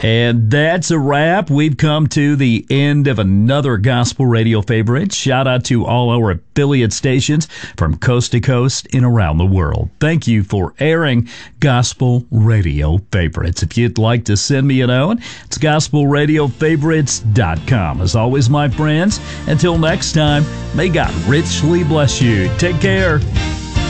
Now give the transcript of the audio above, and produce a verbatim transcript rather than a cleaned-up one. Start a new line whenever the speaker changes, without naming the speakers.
And that's a wrap. We've come to the end of another Gospel Radio Favorite. Shout out to all our affiliate stations from coast to coast and around the world. Thank you for airing Gospel Radio Favorites. If you'd like to send me a note, it's gospel radio favorites dot com. As always, my friends, until next time, may God richly bless you. Take care.